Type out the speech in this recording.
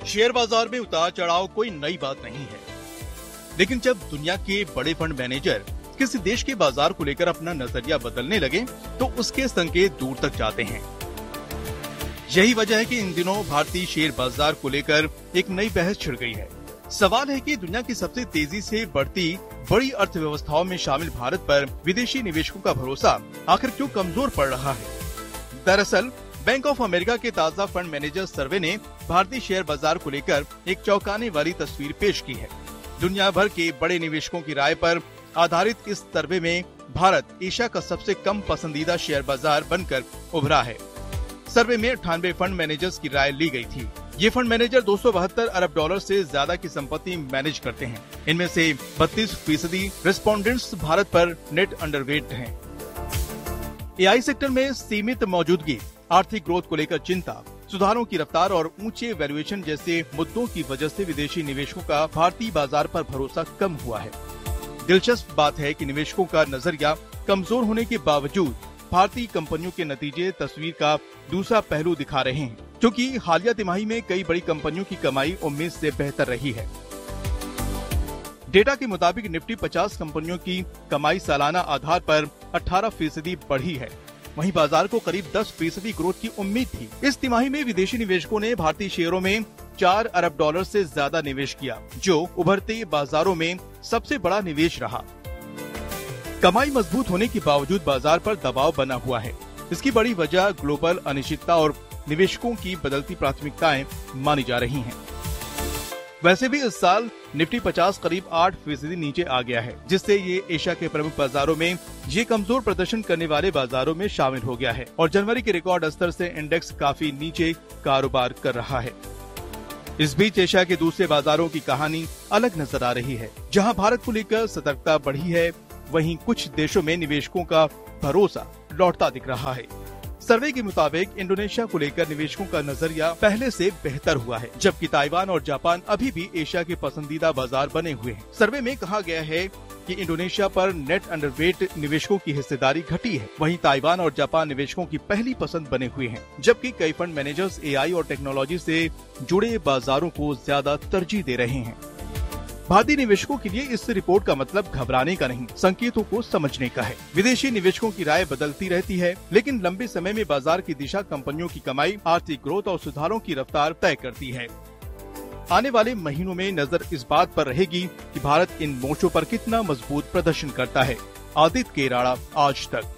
Share बाजार में उतार चढ़ाव कोई नई बात नहीं है, लेकिन जब दुनिया के बड़े फंड मैनेजर किसी देश के बाजार को लेकर अपना नजरिया बदलने लगे तो उसके संकेत दूर तक जाते हैं। यही वजह है कि इन दिनों भारतीय शेयर बाजार को लेकर एक नई बहस छिड़ गई है। सवाल है कि दुनिया की सबसे तेजी से बढ़ती बड़ी अर्थव्यवस्थाओं में शामिल भारत पर विदेशी निवेशकों का भरोसा आखिर क्यों कमजोर पड़ रहा है। दरअसल बैंक ऑफ अमेरिका के ताजा फंड मैनेजर सर्वे ने भारतीय शेयर बाजार को लेकर एक चौंकाने वाली तस्वीर पेश की है। दुनिया भर के बड़े निवेशकों की राय पर आधारित इस सर्वे में भारत एशिया का सबसे कम पसंदीदा शेयर बाजार बनकर उभरा है। सर्वे में 98 फंड मैनेजर्स की राय ली गई थी। ये फंड मैनेजर 272 अरब डॉलर से ज्यादा की संपत्ति मैनेज करते हैं। इनमें से 32% रेस्पोंडेंट्स भारत पर नेट अंडरवेट हैं। एआई सेक्टर में सीमित मौजूदगी, आर्थिक ग्रोथ को लेकर चिंता, सुधारों की रफ्तार और ऊंचे वैल्यूएशन जैसे मुद्दों की वजह से विदेशी निवेशकों का भारतीय बाजार पर भरोसा कम हुआ है। दिलचस्प बात है कि निवेशकों का नजरिया कमजोर होने के बावजूद भारतीय कंपनियों के नतीजे तस्वीर का दूसरा पहलू दिखा रहे हैं, क्योंकि हालिया तिमाही में कई बड़ी कंपनियों की कमाई उम्मीद से बेहतर रही है। डेटा के मुताबिक निफ्टी 50 कंपनियों की कमाई सालाना आधार पर 18% बढ़ी है। वहीं बाजार को करीब 10% ग्रोथ की उम्मीद थी। इस तिमाही में विदेशी निवेशकों ने भारतीय शेयरों में 4 अरब डॉलर से ज्यादा निवेश किया, जो उभरते बाजारों में सबसे बड़ा निवेश रहा। कमाई मजबूत होने के बावजूद बाजार पर दबाव बना हुआ है। इसकी बड़ी वजह ग्लोबल अनिश्चितता और निवेशकों की बदलती प्राथमिकताएं मानी जा रही हैं। वैसे भी इस साल निफ्टी 50 करीब 8% नीचे आ गया है, जिससे ये एशिया के प्रमुख बाजारों में ये कमजोर प्रदर्शन करने वाले बाजारों में शामिल हो गया है और जनवरी के रिकॉर्ड स्तर से इंडेक्स काफी नीचे कारोबार कर रहा है। इस बीच एशिया के दूसरे बाजारों की कहानी अलग नजर आ रही है। जहां भारत को लेकर सतर्कता बढ़ी है, वहीं कुछ देशों में निवेशकों का भरोसा लौटता दिख रहा है। सर्वे के मुताबिक इंडोनेशिया को लेकर निवेशकों का नजरिया पहले से बेहतर हुआ है, जबकि ताइवान और जापान अभी भी एशिया के पसंदीदा बाजार बने हुए हैं। सर्वे में कहा गया है कि इंडोनेशिया पर नेट अंडरवेट निवेशकों की हिस्सेदारी घटी है। वहीं ताइवान और जापान निवेशकों की पहली पसंद बने हुए हैं, जबकि कई फंड मैनेजर्स एआई और टेक्नोलॉजी से जुड़े बाजारों को ज्यादा तरजीह दे रहे हैं। भारतीय निवेशकों के लिए इस रिपोर्ट का मतलब घबराने का नहीं, संकेतों को समझने का है। विदेशी निवेशकों की राय बदलती रहती है, लेकिन लंबे समय में बाजार की दिशा कंपनियों की कमाई, आर्थिक ग्रोथ और सुधारों की रफ्तार तय करती है। आने वाले महीनों में नजर इस बात पर रहेगी कि भारत इन मोर्चों पर कितना मजबूत प्रदर्शन करता है। आदित्य केराड़ा, आज तक।